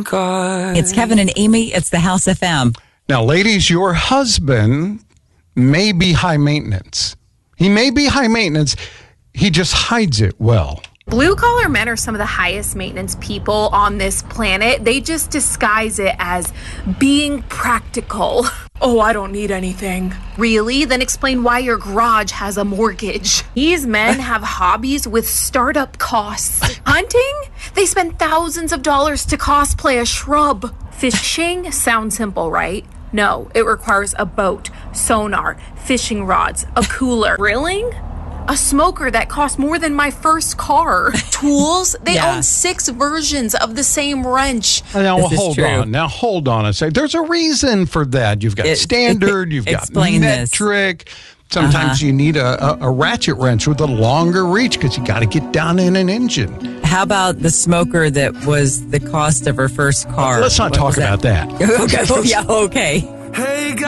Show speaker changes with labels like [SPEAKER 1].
[SPEAKER 1] God.
[SPEAKER 2] It's Kevin and Amy. It's the House FM.
[SPEAKER 3] Now, ladies, your husband may be high maintenance. He may be high maintenance. He just hides it well.
[SPEAKER 4] Blue-collar men are some of the highest maintenance people on this planet. They just disguise it as being practical. Oh, I don't need anything. Really? Then explain why your garage has a mortgage. These men have hobbies with startup costs. Hunting? They spend thousands of dollars to cosplay a shrub. Fishing? Sounds simple, right? No, it requires a boat, sonar, fishing rods, a cooler. Grilling? A smoker that cost more than my first car. Tools? They own 6 versions of the same wrench.
[SPEAKER 3] Now, hold on. Now, hold on a second. There's a reason for that. You've got standard. You've got metric. Sometimes you need a ratchet wrench with a longer reach because you got to get down in an engine.
[SPEAKER 2] How about the smoker that was the cost of her first car?
[SPEAKER 3] Let's not talk about that.
[SPEAKER 2] Okay. Yeah, okay.
[SPEAKER 1] Hey,